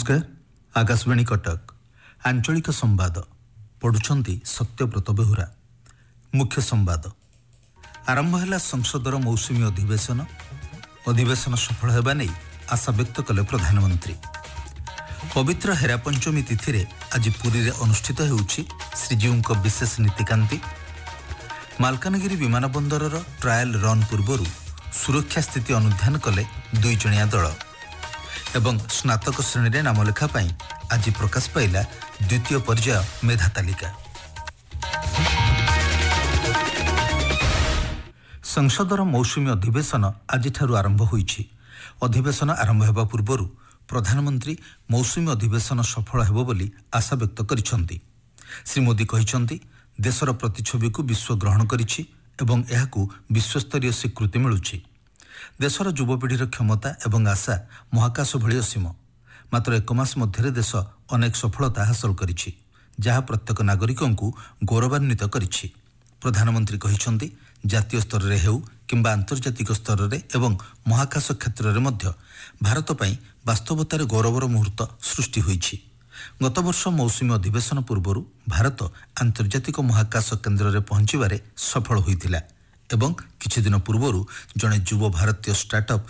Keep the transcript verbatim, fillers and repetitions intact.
नमस्कार आकाशवाणी कटक आंचलिक संवाद पढ़ुछंती सत्यव्रत बेहुरा। मुख्य संवाद आरंभ है संसदर मौसुमी अधिवेशन अधिवेशन सफल होगा नहीं आशा व्यक्त कले प्रधानमंत्री। पवित्र हेरा पंचमी तिथि रे आज पुरी रे अनुष्ठित होउछि श्रीजीउଙ୍କ विशेष नीतिकांति। मालकानगिरी विमान बंदरर ट्रायल रन पूर्वरु सुरक्षा स्थिति अनुध्यान कले दुई जणिया दल एवं स्नातक श्रेणी रे नामलेखा पाई आज प्रकाश पाइला द्वितीय पर्याय मेधा तालिका। संसदर मौसुमी अधिवेशन आज आरंभ होइछि। अधिवेशन आरंभ हेबा पूर्वरु प्रधानमंत्री मौसुमी अधिवेशन सफल हेबो बोली आशा व्यक्त करिसंती। श्री मोदी कहिसंती देशर प्रतिछवि को विश्व ग्रहण करिछि एवं एहाकू विश्वस्तरीय स्वीकृति मिलुछि। देशर युवपीढ़ीर क्षमता एवं आशा महाकाश भଳି असीम। मात्र एक मास मध्य देश अनेक सफलता हासिल करिछि जहाँ प्रत्येक नागरिकंकु गौरवान्वित करिछि। प्रधानमंत्री कहिसंती जातीय स्तर रे हेउ किंबा आंतर्जातिक स्तर रे एवं महाकाश क्षेत्र रे मध्य भारत पई वास्तवतार गौरवर मुहूर्त सृष्टि होइछि। गत वर्ष मौसुमी अधिवेशन पूर्वरु भारत आंतर्जातिक महाकाश केन्द्र रे पहुंचीबारे सफल होइतिला एवं किछि दिन पूर्वरु जणे युव भारतीय स्टार्टअप